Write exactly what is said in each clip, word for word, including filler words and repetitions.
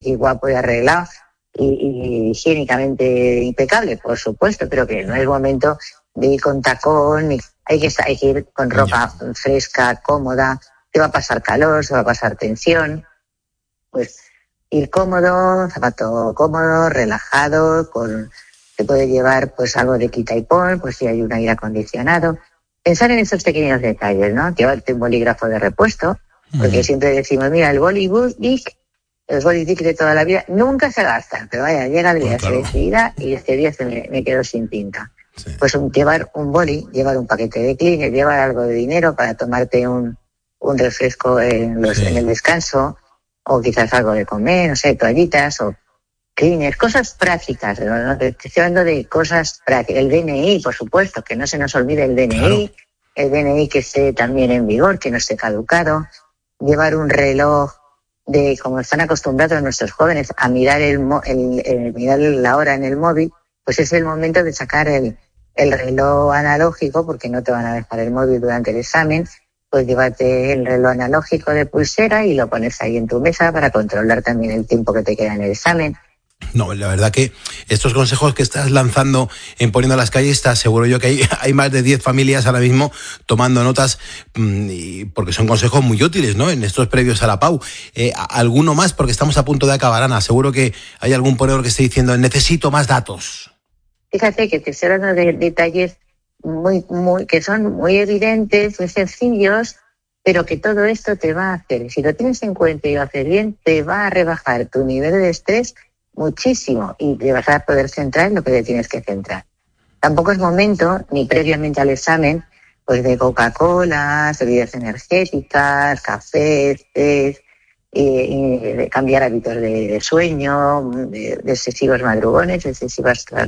y guapo y arreglado y, y higiénicamente impecable, por supuesto, pero que no es momento de ir con tacón, ni, hay, que, hay que ir con ropa yeah. fresca, cómoda, te va a pasar calor, se va a pasar tensión, pues ir cómodo, zapato cómodo, relajado, con se puede llevar pues algo de quita y pon, pues si hay un aire acondicionado. Pensar en esos pequeños detalles, ¿no? Llevarte un bolígrafo de repuesto, porque mm. siempre decimos, mira, el boli-bic, el boli-bic de toda la vida, nunca se gasta, pero vaya, llega el día, pues claro. se decida y este día se me, me quedo sin tinta. Sí. Pues un, llevar un boli, llevar un paquete de Kleenex, llevar algo de dinero para tomarte un, un refresco en, los, sí. en el descanso, o quizás algo de comer, no sé, toallitas o Kleenex, cosas prácticas, ¿no? Te estoy hablando de cosas prácticas. El D N I, por supuesto, que no se nos olvide el D N I, claro. el D N I que esté también en vigor, que no esté caducado, llevar un reloj de, como están acostumbrados nuestros jóvenes, a mirar el, el, el mirar la hora en el móvil, pues es el momento de sacar el, el reloj analógico, porque no te van a dejar el móvil durante el examen, pues llévate el reloj analógico de pulsera y lo pones ahí en tu mesa para controlar también el tiempo que te queda en el examen. No, la verdad que estos consejos que estás lanzando en Poniendo las Calles, te aseguro yo que hay, hay más de diez familias ahora mismo tomando notas, mmm, porque son consejos muy útiles, ¿no? En estos previos a la Pau. Eh, ¿Alguno más? Porque estamos a punto de acabar, Ana. Seguro que hay algún ponedor que esté diciendo, necesito más datos. Fíjate que te estoy hablando de detalles muy, muy, que son muy evidentes, muy sencillos, pero que todo esto te va a hacer, si lo tienes en cuenta y lo haces bien, te va a rebajar tu nivel de estrés muchísimo y te vas a poder centrar en lo que te tienes que centrar. Tampoco es momento, ni previamente al examen, pues de Coca-Cola, bebidas energéticas, cafés, tés, y, y de cambiar hábitos de, de sueño, de, de excesivos madrugones, excesivas tras,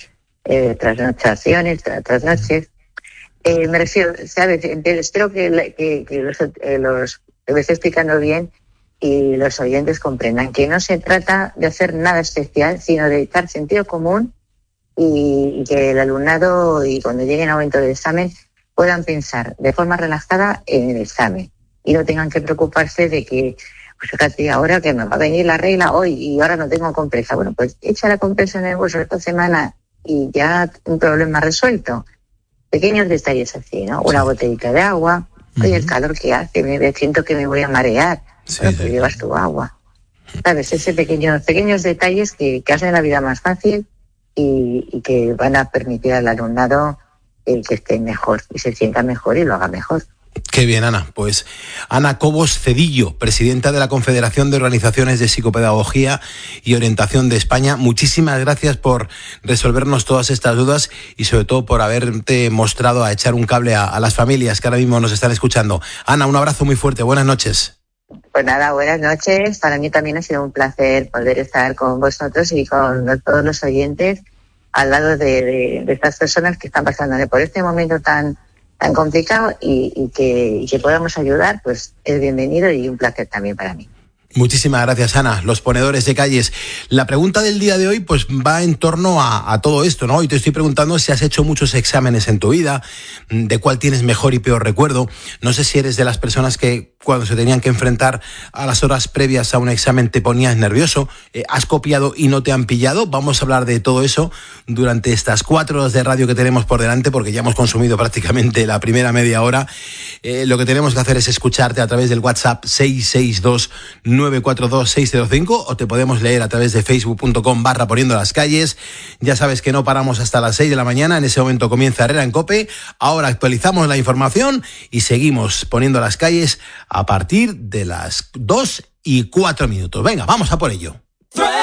eh, trasnochaciones, tras, trasnoches. Eh, me refiero, ¿sabes? Espero que, que, que los, eh, los lo que estoy explicando bien y los oyentes comprendan que no se trata de hacer nada especial, sino de echar sentido común y, y que el alumnado, y cuando lleguen al momento del examen, puedan pensar de forma relajada en el examen y no tengan que preocuparse de que, pues fíjate, ahora que me va a venir la regla hoy y ahora no tengo compresa. Bueno, pues echa la compresa en el bolso esta semana y ya un problema resuelto. Pequeños detalles así, ¿no? Una botellita de agua, oye, uh-huh. el calor que hace, me siento que me voy a marear. Sí, bueno, pues sí. llevas tu agua. ¿Sabes? Ese pequeños, pequeños detalles que, que hacen la vida más fácil y, y que van a permitir al alumnado eh, que esté mejor y se sienta mejor y lo haga mejor. Qué bien, Ana. Pues Ana Cobos Cedillo, presidenta de la Confederación de Organizaciones de Psicopedagogía y Orientación de España, muchísimas gracias por resolvernos todas estas dudas y sobre todo por haberte mostrado a echar un cable a, a las familias que ahora mismo nos están escuchando. Ana, un abrazo muy fuerte. Buenas noches. Pues nada, buenas noches. Para mí también ha sido un placer poder estar con vosotros y con todos los oyentes al lado de, de, de estas personas que están pasando por este momento tan tan complicado y, y, que, y que podamos ayudar, pues es bienvenido y un placer también para mí. Muchísimas gracias, Ana. Los ponedores de calles. La pregunta del día de hoy pues va en torno a, a todo esto, ¿no? Y te estoy preguntando si has hecho muchos exámenes en tu vida, de cuál tienes mejor y peor recuerdo. No sé si eres de las personas que cuando se tenían que enfrentar a las horas previas a un examen te ponías nervioso. Eh, ¿Has copiado y no te han pillado? Vamos a hablar de todo eso durante estas cuatro horas de radio que tenemos por delante, porque ya hemos consumido prácticamente la primera media hora. Eh, lo que tenemos que hacer es escucharte a través del WhatsApp seis seis dos nueve cuatro dos seis cero cinco o te podemos leer a través de facebook punto com barra Poniendo las Calles. Ya sabes que no paramos hasta las seis de la mañana. En ese momento comienza Herrera en COPE. Ahora actualizamos la información y seguimos Poniendo las Calles a partir de las dos y cuatro minutos. Venga, vamos a por ello.